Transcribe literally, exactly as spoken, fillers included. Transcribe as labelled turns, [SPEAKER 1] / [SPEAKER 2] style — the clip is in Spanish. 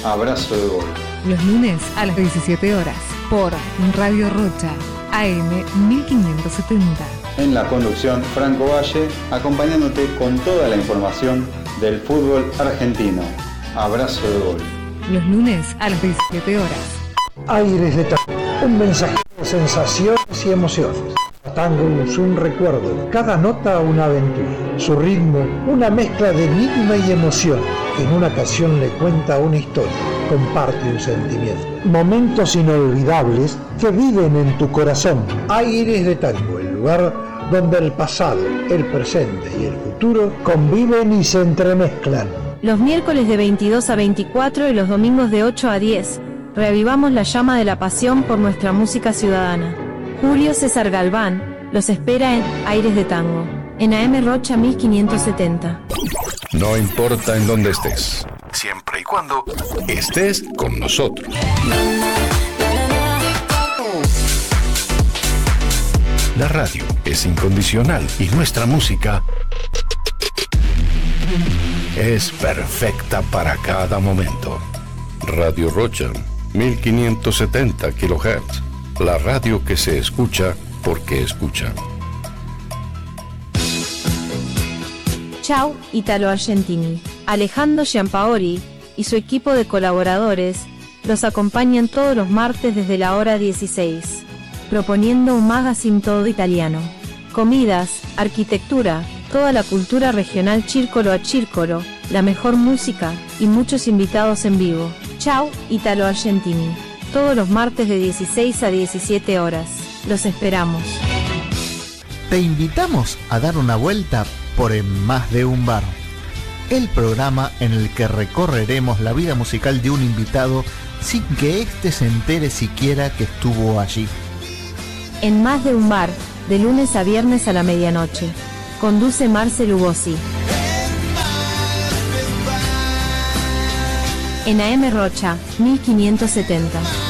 [SPEAKER 1] Abrazo de Gol.
[SPEAKER 2] Los lunes a las diecisiete horas por Radio Rocha, A M mil quinientos setenta.
[SPEAKER 1] En la conducción, Franco Valle, acompañándote con toda la información del fútbol argentino. Abrazo de Gol.
[SPEAKER 2] Los lunes a las diecisiete horas.
[SPEAKER 3] Aires de Tango, un mensaje de sensaciones y emociones. Tango es un recuerdo, cada nota una aventura. Su ritmo, una mezcla de enigma y emoción. En una canción le cuenta una historia, comparte un sentimiento. Momentos inolvidables que viven en tu corazón. Aires de Tango, el lugar donde el pasado, el presente y el futuro conviven y se entremezclan.
[SPEAKER 4] Los miércoles de veintidós a veinticuatro y los domingos de ocho a diez, reavivamos la llama de la pasión por nuestra música ciudadana. Julio César Galván los espera en Aires de Tango, en A M Rocha mil quinientos setenta.
[SPEAKER 5] No importa en dónde estés, siempre y cuando estés con nosotros. La radio es incondicional y nuestra música es perfecta para cada momento. Radio Rocha, mil quinientos setenta kilohertz. La radio que se escucha porque escucha.
[SPEAKER 4] Ciao Italo Argentini. Alejandro Giampaoli y su equipo de colaboradores los acompañan todos los martes desde la hora dieciséis, proponiendo un magazine todo italiano. Comidas, arquitectura, toda la cultura regional círcolo a círcolo, la mejor música y muchos invitados en vivo. Ciao Italo Argentini. Todos los martes de dieciséis a diecisiete horas. Los esperamos.
[SPEAKER 6] Te invitamos a dar una vuelta por En Más de un Bar, el programa en el que recorreremos la vida musical de un invitado sin que éste se entere siquiera que estuvo allí.
[SPEAKER 4] En Más de un Bar, de lunes a viernes a la medianoche. Conduce Marce Lugosi. En A M Rocha, mil quinientos setenta.